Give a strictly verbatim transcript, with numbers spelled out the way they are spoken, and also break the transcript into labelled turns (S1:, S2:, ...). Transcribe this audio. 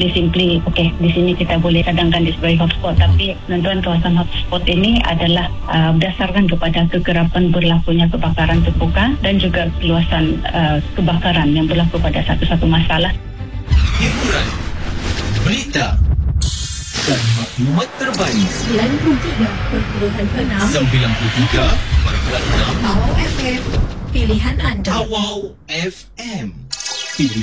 S1: Dia simply, okay, di sini kita boleh cadangkan di sebagai hotspot, tapi penentuan kawasan hotspot ini adalah uh, berdasarkan kepada kekerapan berlakunya kebakaran terbuka dan juga keluasan uh, kebakaran yang berlaku pada satu-satu masalah.
S2: Hiburan, berita dan maklumat terbaik.
S3: sembilan puluh tiga perpuluhan enam
S2: sembilan puluh tiga perpuluhan enam
S3: Awau F M, pilihan anda.
S2: Awau F M.